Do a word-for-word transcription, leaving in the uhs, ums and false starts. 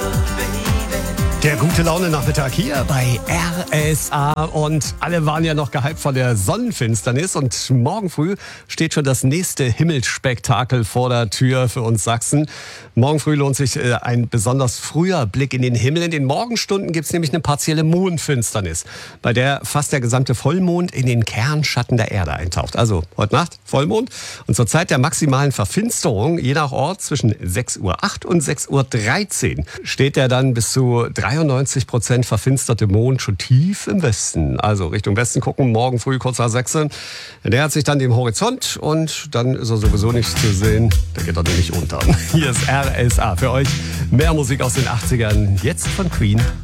Der gute Laune-Nachmittag hier bei R S A und alle waren ja noch gehypt von der Sonnenfinsternis und morgen früh steht schon das nächste Himmelsspektakel vor der Tür für uns Sachsen. Morgen früh lohnt sich ein besonders früher Blick in den Himmel. In den Morgenstunden gibt es nämlich eine partielle Mondfinsternis, bei der fast der gesamte Vollmond in den Kernschatten der Erde eintaucht. Also heute Nacht Vollmond und zur Zeit der maximalen Verfinsterung, je nach Ort zwischen sechs Uhr acht und sechs Uhr dreizehn, steht er dann bis zu dreiundneunzig Prozent verfinsterte Mond schon tief im Westen. Also Richtung Westen gucken, morgen früh kurz nach sechs. Der hat sich dann dem Horizont und dann ist er sowieso nicht zu sehen. Der geht dann nicht unter. Hier ist R S A für euch. Mehr Musik aus den achtzigern, jetzt von Queen.